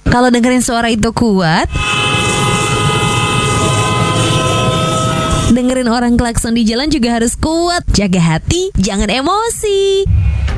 Kalau dengerin suara itu kuat, dengerin orang klakson di jalan juga harus kuat. Jaga hati, jangan emosi.